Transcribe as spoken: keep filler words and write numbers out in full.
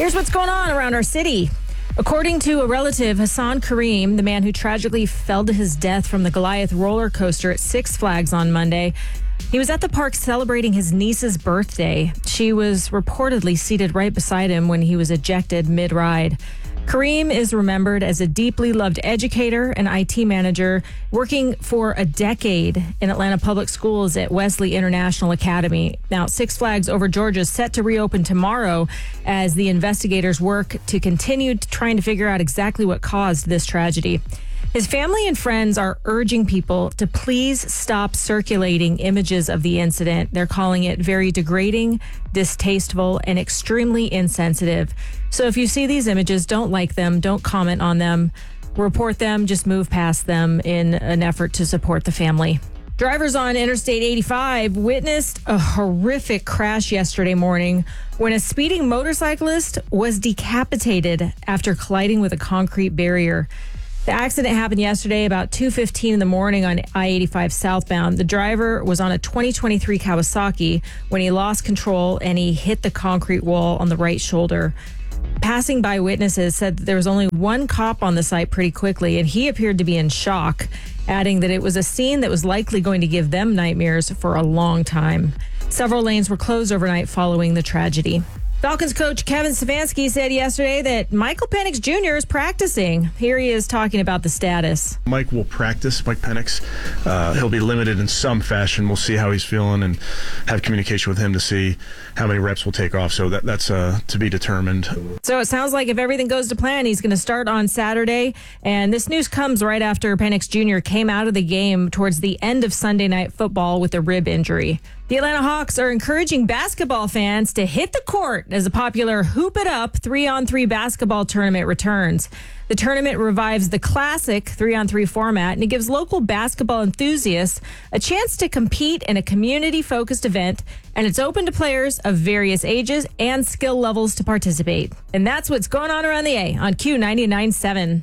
Here's what's going on around our city. According to a relative, Hassan Kareem, the man who tragically fell to his death from the Goliath roller coaster at Six Flags on Monday, he was at the park celebrating his niece's birthday. She was reportedly seated right beside him when he was ejected mid-ride. Kareem is remembered as a deeply loved educator and I T manager, working for a decade in Atlanta Public Schools at Wesley International Academy. Now, Six Flags Over Georgia is set to reopen tomorrow as the investigators work to continue trying to figure out exactly what caused this tragedy. His family and friends are urging people to please stop circulating images of the incident. They're calling it very degrading, distasteful, and extremely insensitive. So if you see these images, don't like them, don't comment on them, report them, just move past them in an effort to support the family. Drivers on Interstate eighty-five witnessed a horrific crash yesterday morning when a speeding motorcyclist was decapitated after colliding with a concrete barrier. The accident happened yesterday about two fifteen in the morning on I eighty-five southbound. The driver was on a twenty twenty-three Kawasaki when he lost control and he hit the concrete wall on the right shoulder. Passing by witnesses said that there was only one cop on the site pretty quickly, and he appeared to be in shock, adding that it was a scene that was likely going to give them nightmares for a long time. Several lanes were closed overnight following the tragedy. Falcons coach Kevin Stefanski said yesterday that Michael Penix Junior is practicing. Here he is talking about the status. Mike will practice, Mike Penix. Uh, he'll be limited in some fashion. We'll see how he's feeling and have communication with him to see how many reps will take off. So that, that's uh, to be determined. So it sounds like if everything goes to plan, he's going to start on Saturday. And this news comes right after Penix Junior came out of the game towards the end of Sunday Night Football with a rib injury. The Atlanta Hawks are encouraging basketball fans to hit the court as the popular Hoop It Up three-on-three basketball tournament returns. The tournament revives the classic three-on-three format, and it gives local basketball enthusiasts a chance to compete in a community-focused event, and it's open to players of various ages and skill levels to participate. And that's what's going on around the A on Q ninety-nine point seven.